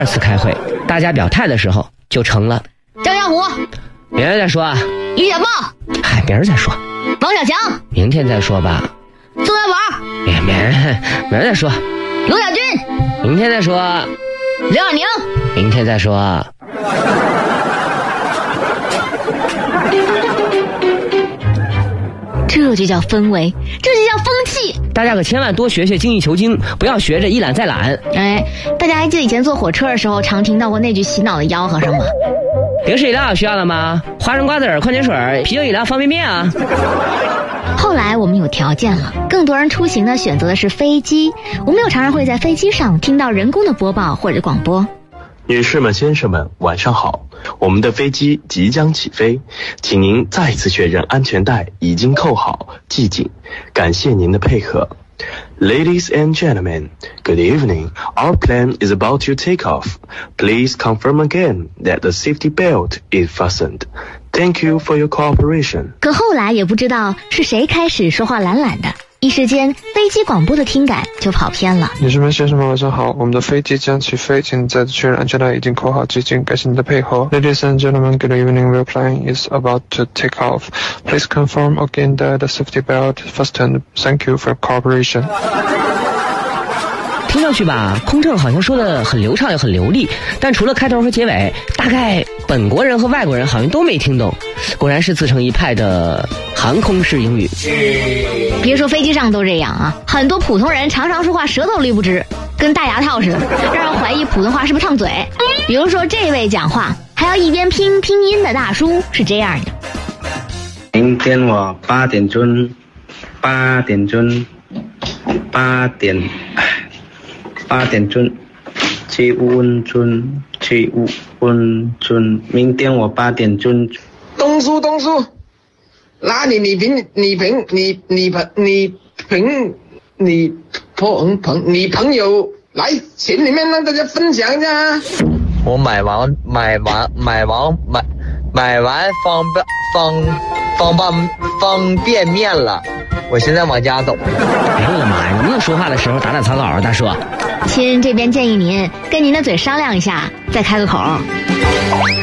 2次开会，大家表态的时候就成了张小虎， 明天再说啊。 李小豹， 嗨，明儿再说。 王小强， 明天再说吧。 宋元宝， 明儿再说。 罗小军， 明天再说。 刘亚宁， 明天再说。 这就叫氛围，这就叫风气。 大家可千万多学学精益求精，不要学着一懒再懒。 哎，大家还记得以前坐火车的时候常听到过那句洗脑的吆喝声吗？ 零食饮料需要了吗？花生瓜子儿、矿泉水、啤酒饮料、方便面啊。 后来我们有条件了，更多人出行呢选择的是飞机。我们又常常会在飞机上听到人工的播报或者广播。 女士们、先生们，晚上好！我们的飞机即将起飞，请您再次确认安全带已经扣好、系紧，感谢您的配合。Ladies and gentlemen, good evening. Our plane is about to take off. Please confirm again that the safety belt is fastened. Thank you for your cooperation. 可后来也不知道是谁开始说话懒懒的，一时间飞机广播的听感就跑偏了。 女士们、先生们，晚上好！我们的飞机将起飞，请再次确认安全带已经扣好系紧，感谢您的配合。Ladies and gentlemen, good evening. Our plane is about to take off. Please confirm again that the safety belt is fastened. Thank you for your cooperation. 听上去吧，空乘好像说的很流畅也很流利，但除了开头和结尾，大概本国人和外国人好像都没听懂。果然是自成一派的航空式英语。 别说飞机上都这样啊，很多普通人常常说话舌头捋不直，跟大牙套似的，让人怀疑普通话是不是烫嘴。比如说这位讲话还要一边拼拼音的大叔是这样的： 明天我8点钟7分钟，明天我8点钟。 东叔，拉你朋友来群里面让大家分享一下。 我买完方便面了，我现在往家走。 哎呦我的妈呀！你说话的时候打草稿，大叔。 亲这边建议您跟您的嘴商量一下，再开个口。